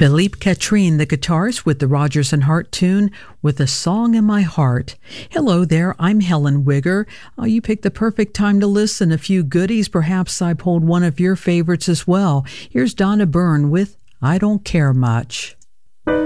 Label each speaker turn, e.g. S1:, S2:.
S1: Philippe Catherine, the guitarist, with the Rodgers and Hart tune, With a Song in My Heart. Hello there, I'm Helen Wigger. You picked the perfect time to listen. A few goodies. Perhaps I pulled one of your favorites as well. Here's Donna Byrne with I Don't Care Much.